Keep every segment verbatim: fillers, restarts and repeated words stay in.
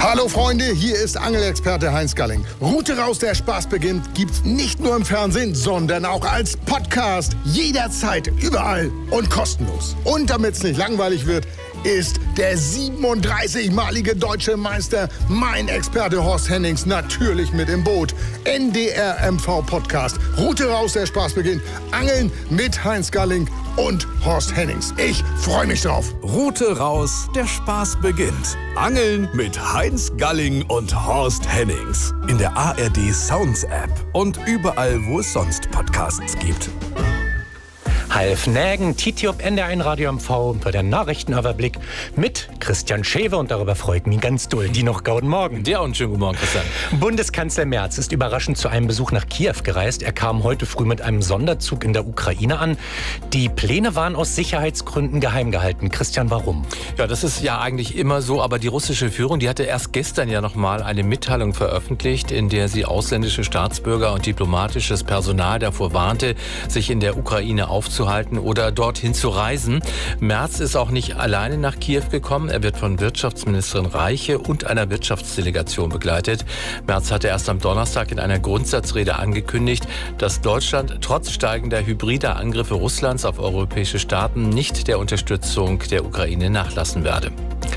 Hallo Freunde, hier ist Angelexperte Heinz Galling. Route raus, der Spaß beginnt, gibt's nicht nur im Fernsehen, sondern auch als Podcast. Jederzeit, überall und kostenlos. Und damit's nicht langweilig wird, ist der siebenunddreißigmalige deutsche Meister, mein Experte Horst Hennings, natürlich mit im Boot. N D R M V Podcast. Route raus, der Spaß beginnt. Angeln mit Heinz Galling und Horst Hennings. Ich freue mich drauf. Route raus, der Spaß beginnt. Angeln mit Heinz Galling und Horst Hennings. In der A R D Sounds App und überall, wo es sonst Podcasts gibt. Half Nägen, Titiop, N D R eins Radio M V für den Nachrichtenüberblick mit Christian Schewe und darüber freut mich ganz doll. Die noch guten Morgen. Ja, und schönen guten Morgen, Christian. Bundeskanzler Merz ist überraschend zu einem Besuch nach Kiew gereist. Er kam heute früh mit einem Sonderzug in der Ukraine an. Die Pläne waren aus Sicherheitsgründen geheim gehalten. Christian, warum? Ja, das ist ja eigentlich immer so, aber die russische Führung, die hatte erst gestern ja noch mal eine Mitteilung veröffentlicht, in der sie ausländische Staatsbürger und diplomatisches Personal davor warnte, sich in der Ukraine aufzuhalten oder dorthin zu reisen. Merz ist auch nicht alleine nach Kiew gekommen. Er wird von Wirtschaftsministerin Reiche und einer Wirtschaftsdelegation begleitet. Merz hatte erst am Donnerstag in einer Grundsatzrede angekündigt, dass Deutschland trotz steigender hybrider Angriffe Russlands auf europäische Staaten nicht der Unterstützung der Ukraine nachlassen werde.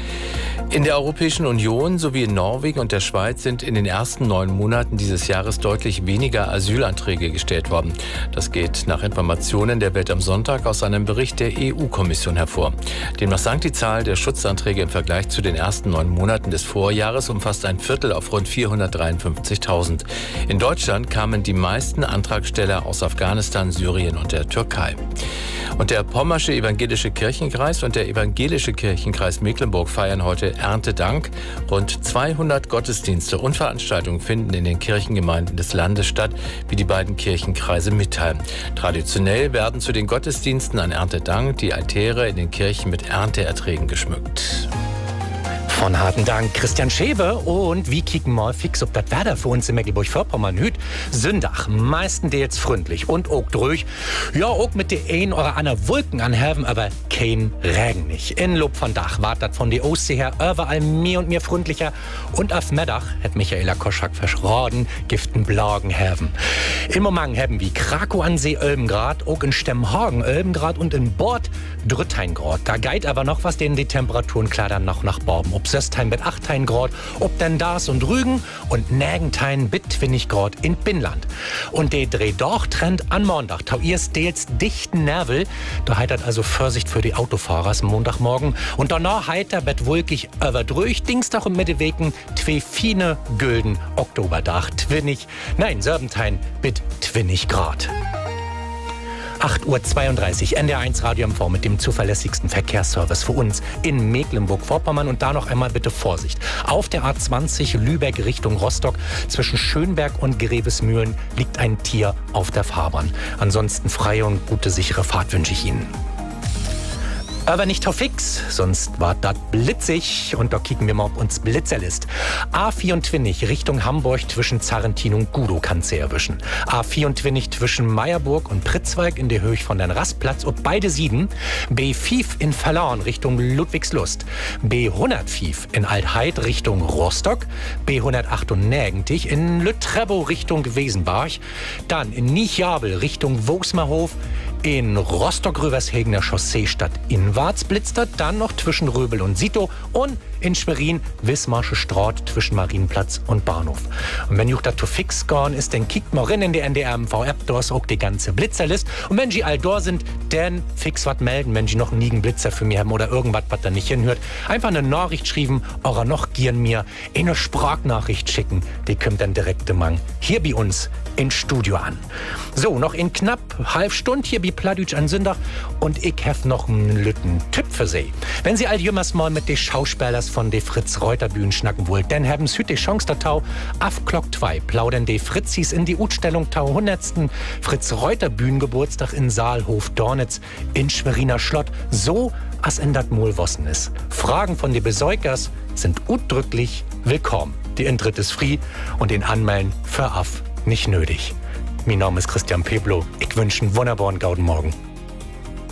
In der Europäischen Union sowie in Norwegen und der Schweiz sind in den ersten neun Monaten dieses Jahres deutlich weniger Asylanträge gestellt worden. Das geht nach Informationen der Welt am Sonntag aus einem Bericht der E U-Kommission hervor. Demnach sank die Zahl der Schutzanträge im Vergleich zu den ersten neun Monaten des Vorjahres um fast ein Viertel auf rund vierhundertdreiundfünfzigtausend. In Deutschland kamen die meisten Antragsteller aus Afghanistan, Syrien und der Türkei. Und der Pommersche Evangelische Kirchenkreis und der Evangelische Kirchenkreis Mecklenburg feiern heute Erntedank. Rund zweihundert Gottesdienste und Veranstaltungen finden in den Kirchengemeinden des Landes statt, wie die beiden Kirchenkreise mitteilen. Traditionell werden zu den Gottesdiensten an Erntedank die Altäre in den Kirchen mit Ernteerträgen geschmückt. Von harten Dank, Christian Schewe. Und wie kicken mal fix, ob das Wetter für uns in Mecklenburg-Vorpommern hüt. Sündach, meistenteils freundlich und auch durch. Ja, auch mit der ein oder anderen Wolken anhaben, aber kein Regen nicht. In Lob von Dach wart das von der Ostsee her überall mir und mir freundlicher. Und auf Meddach hat Michaela Koschak verschroden, giften Blagen haben. Im Moment haben wir Krakow an See elf Grad, auch in Stemmhagen elf Grad und in Bord dreizehn Grad. Da geht aber noch was, denen die Temperaturen klar dann noch nach Borben. Ob Söstheim mit achtzehn Grad, ob denn das und Rügen und Nägentein mit zwanzig Grad in Binnland. Und der Dreh-Doch-Trend an Montag, tau ihr stets dichten Nervel, da heitert also Vorsicht für die Autofahrers Montagmorgen. Und danach heiter bet wolkig überdrüch, Dienstag und Mitteweken, zwei fine gülden Oktoberdach, twinnig, nein, Serbentein mit zwanzig Grad. acht Uhr zweiunddreißig, N D R eins Radio M V mit dem zuverlässigsten Verkehrsservice für uns in Mecklenburg-Vorpommern. Und da noch einmal bitte Vorsicht. Auf der A zwanzig Lübeck Richtung Rostock zwischen Schönberg und Grevesmühlen liegt ein Tier auf der Fahrbahn. Ansonsten freie und gute, sichere Fahrt wünsche ich Ihnen. Aber nicht auf fix, sonst war das blitzig. Und da kicken wir mal, ob uns Blitzer ist. A vierundzwanzig Richtung Hamburg zwischen Zarrentin und Gudow kann sie erwischen. A vierundzwanzig zwischen Meierburg und Pritzwalk in der Höhe von den Rastplatz und beide Sieden. B fünf in Verlaun Richtung Ludwigslust. B hundertfünf in Altheid Richtung Rostock. B hundertachtundneunzig in Lüttrebow Richtung Wesenbach. Dann in Nichjabel Richtung Wosmerhof. In Rostock-Rövershegener Chaussee statt inwarts blitzt er, dann noch zwischen Röbel und Sito und in Schwerin Wismarsche Straat zwischen Marienplatz und Bahnhof. Und wenn juch da zu fix gone ist, dann kickt mal rein in die N D R M V-App, da ist auch die ganze Blitzerlist. Und wenn sie all da sind, dann fix was melden, wenn sie noch einen Blitzer für mich haben oder irgendwas, was da nicht hinhört. Einfach eine Nachricht schreiben oder noch gieren mir eine Sprachnachricht schicken. Die kommt dann direkt im Mang hier bei uns ins Studio an. So, noch in knapp halb Stunde hier bei Pladütsch an Sündach und ich hef noch einen lütten Tipp für Sie. Wenn Sie all jümmers mal mit den Schauspielers von de Fritz-Reuter-Bühnen schnacken wollt, dann haben Sie die Chance da tau auf Glock zwei plaudern de Fritzis in die Utstellung tau hundertsten Fritz-Reuter-Bühnengeburtstag in Saalhof Dornitz in Schweriner Schlott, so as in dat Mohlwossen ist. Fragen von de Besäugers sind utdrücklich willkommen. Die Eintritt ist free und den Anmelden für Aff nicht nötig. Mein Name ist Christian Peblo. Ich wünsche einen wunderbaren guten Morgen.